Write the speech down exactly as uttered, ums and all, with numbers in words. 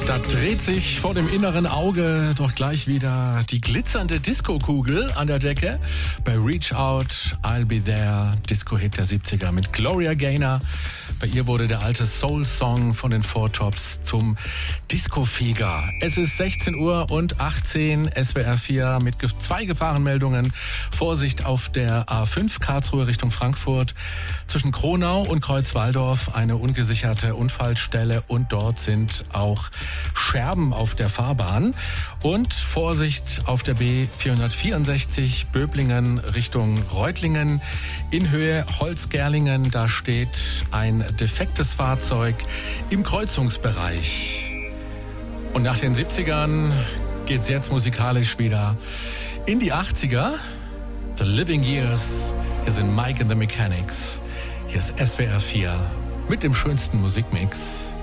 Da dreht sich vor dem inneren Auge doch gleich wieder die glitzernde Disco-Kugel an der Decke. Bei Reach Out, I'll Be There, Disco-Hit der siebziger mit Gloria Gaynor. Bei ihr wurde der alte Soul-Song von den Four Tops zum Disco-Feger. Es ist sechzehn Uhr und achtzehn, S W R vier mit zwei Gefahrenmeldungen. Vorsicht auf der A fünf Karlsruhe Richtung Frankfurt. Zwischen Kronau und Kreuzwaldorf eine ungesicherte Unfallstelle und dort sind auch Scherben auf der Fahrbahn. Und Vorsicht auf der B vierhundertvierundsechzig Böblingen Richtung Reutlingen. In Höhe Holzgerlingen, da steht ein defektes Fahrzeug im Kreuzungsbereich. Und nach den siebzigern geht's jetzt musikalisch wieder in die achtziger. The Living Years. Hier sind Mike and the Mechanics. Hier ist S W R vier mit dem schönsten Musikmix.